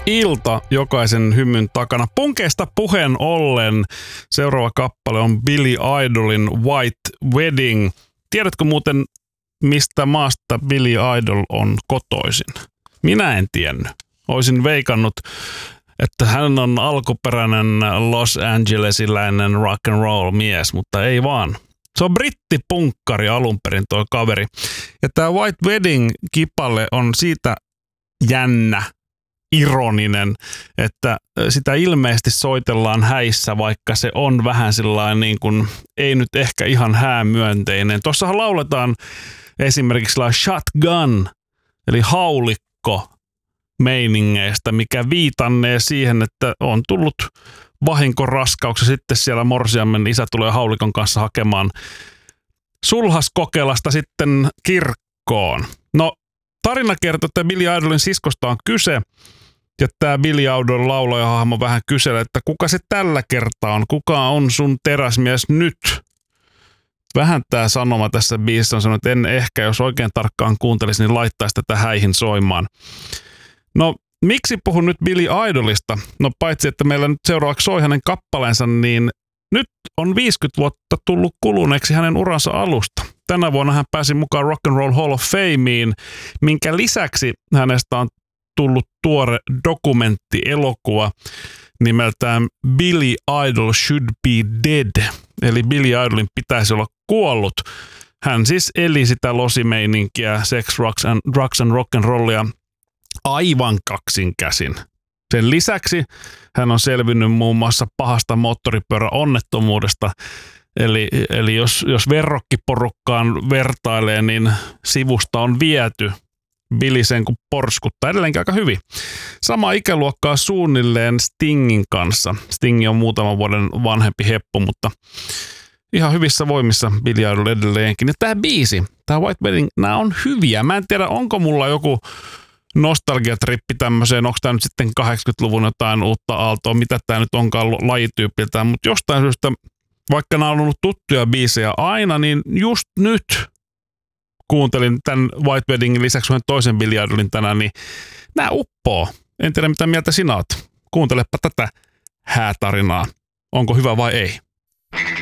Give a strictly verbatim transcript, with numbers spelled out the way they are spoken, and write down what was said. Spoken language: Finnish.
ilta jokaisen hymyn takana. Punkeista puheen ollen seuraava kappale on Billy Idolin White Wedding. Tiedätkö muuten, mistä maasta Billy Idol on kotoisin? Minä en tiennyt. Olisin veikannut, että hän on alkuperäinen Los Angelesiläinen rock and roll mies, mutta ei vaan. Se on brittipunkkari alun perin toi kaveri. Ja tää White Wedding-kipale on siitä jännä, ironinen, että sitä ilmeisesti soitellaan häissä, vaikka se on vähän sillain niin kuin, ei nyt ehkä ihan häämyönteinen. Tuossahan lauletaan esimerkiksi shotgun, eli haulikko meiningeistä, mikä viitannee siihen, että on tullut vahinkoraskauksia. Sitten siellä morsiammen isä tulee haulikon kanssa hakemaan sulhaskokelasta sitten kirkkoon. No, tarina kertoo, että Billy Idolin siskosta on kyse. Ja tämä Billy Idol laulajahahmo vähän kyselee, että kuka se tällä kertaa on? Kuka on sun teräsmies nyt? Vähän tämä sanoma tässä biisissä on sanonut, että en ehkä, jos oikein tarkkaan kuuntelisi, niin laittaisi tätä häihin soimaan. No, miksi puhun nyt Billy Idolista? No, paitsi että meillä nyt seuraavaksi soi hänen kappaleensa, niin nyt on viisikymmentä vuotta tullut kuluneeksi hänen uransa alusta. Tänä vuonna hän pääsi mukaan Rock and Roll Hall of Fameen, minkä lisäksi hänestä on tullut tuore dokumenttielokuva nimeltään Billy Idol Should Be Dead. Eli Billy Idolin pitäisi olla kuollut. Hän siis eli sitä losimeininkiä, sex, drugs and, drugs and rock and rollia aivan kaksin käsin. Sen lisäksi hän on selvinnyt muun muassa pahasta moottoripyöräonnettomuudesta. Eli, eli jos, jos verrokkiporukkaan vertailee, niin sivusta on viety Billy sen kun porskuttaa edelleenkin aika hyvin. Sama ikäluokkaa suunnilleen Stingin kanssa. Sting on muutaman vuoden vanhempi heppu, mutta ihan hyvissä voimissa Billy Idol edelleenkin. Ja tämä biisi, tämä White Wedding, nämä on hyviä. Mä en tiedä, onko mulla joku nostalgiatrippi tämmöiseen, onko tämä nyt sitten kahdeksankymmentäluvun jotain uutta aaltoa, mitä tämä nyt onkaan lajityypiltään, mutta jostain syystä, vaikka nämä on ollut tuttuja biisejä aina, niin just nyt kuuntelin tämän White Weddingin lisäksi toisen Billy Idolin tänään, niin nämä uppoo. En tiedä, mitä mieltä sinä oot. Kuuntelepa tätä häätarinaa. Onko hyvä vai ei?